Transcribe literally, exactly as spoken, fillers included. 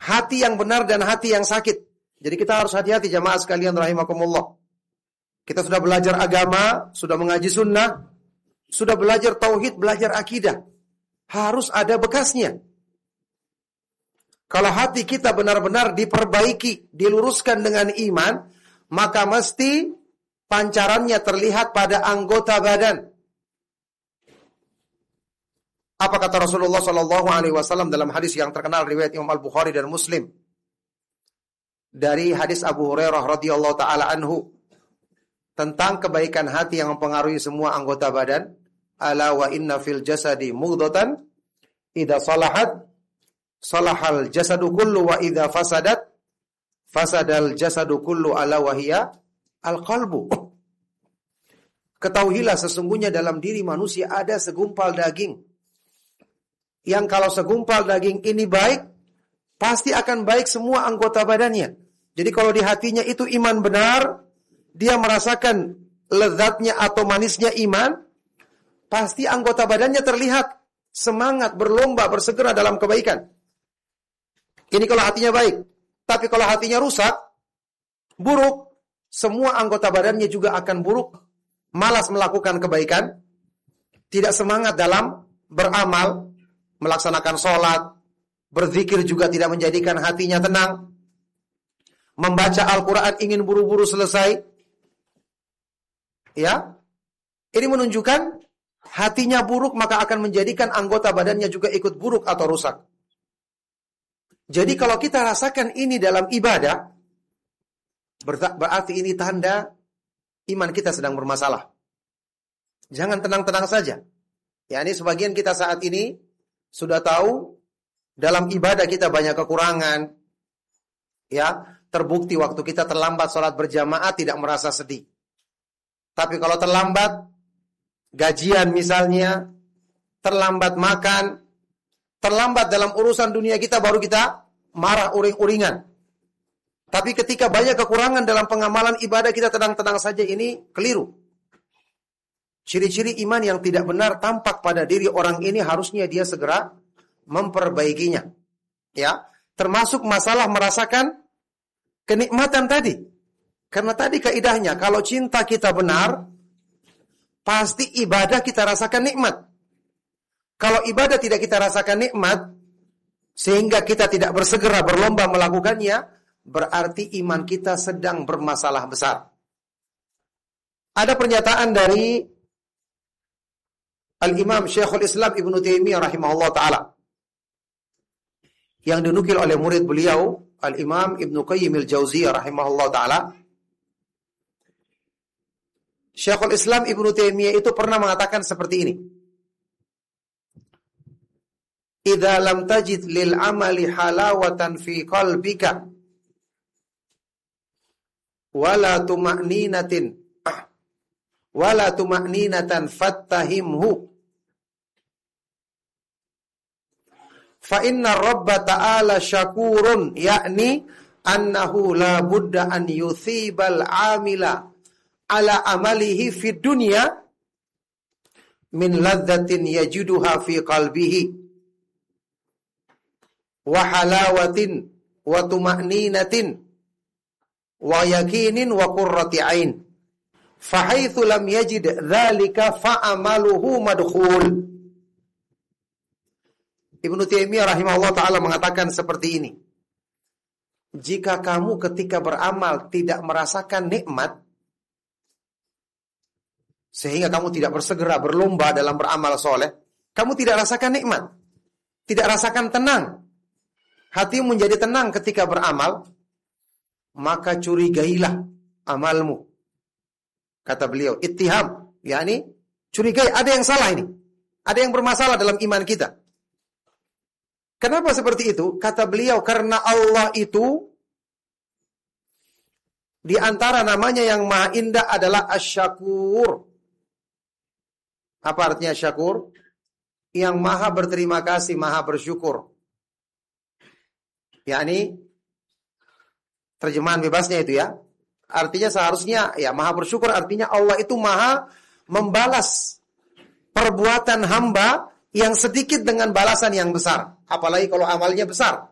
hati yang benar dan hati yang sakit. Jadi kita harus hati-hati jamaah sekalian rahimakumullah. Kita sudah belajar agama, sudah mengaji sunnah, sudah belajar tauhid, belajar akidah. Harus ada bekasnya. Kalau hati kita benar-benar diperbaiki, diluruskan dengan iman, maka mesti pancarannya terlihat pada anggota badan. Apa kata Rasulullah sallallahu alaihi wasallam dalam hadis yang terkenal riwayat Imam Al-Bukhari dan Muslim? Dari hadis Abu Hurairah radhiyallahu taala anhu tentang kebaikan hati yang mempengaruhi semua anggota badan. Ala wa inna fil jasadi mudghatan idza salahat salahal jasadu kullu wa idza fasadat fasadal jasadu kullu ala wa hiya al-qalbu. Ketahuilah sesungguhnya dalam diri manusia ada segumpal daging. Yang kalau segumpal daging ini baik, pasti akan baik semua anggota badannya. Jadi kalau di hatinya itu iman benar, dia merasakan lezatnya atau manisnya iman, pasti anggota badannya terlihat semangat, berlomba, bersegera dalam kebaikan. Ini kalau hatinya baik. Tapi kalau hatinya rusak, buruk, semua anggota badannya juga akan buruk. Malas melakukan kebaikan, tidak semangat dalam beramal, melaksanakan sholat, berzikir juga tidak menjadikan hatinya tenang. Membaca Al-Quran ingin buru-buru selesai. Ya, ini menunjukkan hatinya buruk, maka akan menjadikan anggota badannya juga ikut buruk atau rusak. Jadi kalau kita rasakan ini dalam ibadah, berarti ini tanda iman kita sedang bermasalah. Jangan tenang-tenang saja. Ya, ini sebagian kita saat ini sudah tahu dalam ibadah kita banyak kekurangan. Ya, terbukti waktu kita terlambat sholat berjamaah tidak merasa sedih. Tapi kalau terlambat gajian misalnya, terlambat makan, terlambat dalam urusan dunia kita baru kita marah uring-uringan. Tapi ketika banyak kekurangan dalam pengamalan ibadah kita tenang-tenang saja, ini keliru. Ciri-ciri iman yang tidak benar tampak pada diri orang ini, harusnya dia segera memperbaikinya. Ya, termasuk masalah merasakan kenikmatan tadi. Karena tadi kaidahnya, kalau cinta kita benar, pasti ibadah kita rasakan nikmat. Kalau ibadah tidak kita rasakan nikmat, sehingga kita tidak bersegera berlomba melakukannya, berarti iman kita sedang bermasalah besar. Ada pernyataan dari Al-Imam Syekhul Islam Ibnu Taimiyah rahimahullah ta'ala, yang dinukil oleh murid beliau Al-Imam Ibnu Qayyim al-Jauziyah rahimahullah ta'ala. Syekhul Islam Ibnu Taimiyah itu pernah mengatakan seperti ini: idza lam tajid lil amali halawatan fi qalbika wala tuma'ninatin wala tuma'ninatan fattahimhu fa inna rabba ta'ala syakurun, yakni annahu la budda an yuthibal amila ala amalihi fid dunya min ladzatin yajiduha fi qalbihi wa halawatin wa tuma'ninatin wa yakinin wa qurrati ain. Fa haitsu lam yajid dzalika fa amaluhu madkhul. Ibnu Taimiyah rahimahullah ta'ala mengatakan seperti ini: jika kamu ketika beramal tidak merasakan nikmat, sehingga kamu tidak bersegera berlomba dalam beramal soleh, kamu tidak rasakan nikmat, tidak rasakan tenang, hatimu menjadi tenang ketika beramal, maka curigailah amalmu. Kata beliau, ittiham, yakni curigai, ada yang salah ini, ada yang bermasalah dalam iman kita. Kenapa seperti itu? Kata beliau, karena Allah itu di antara namanya yang maha indah adalah Asy-Syakur. Apa artinya Syakur? Yang maha berterima kasih, maha bersyukur. Yakni terjemahan bebasnya itu ya. Artinya seharusnya ya maha bersyukur, artinya Allah itu maha membalas perbuatan hamba yang sedikit dengan balasan yang besar. Apalagi kalau amalnya besar.